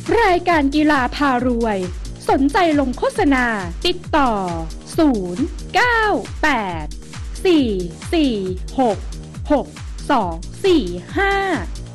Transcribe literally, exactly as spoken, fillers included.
รายการกีฬาพารวยสนใจลงโฆษณาติดต่อศูนย์ เก้า แปด สี่ สี่ หก หก สอง สี่ ห้า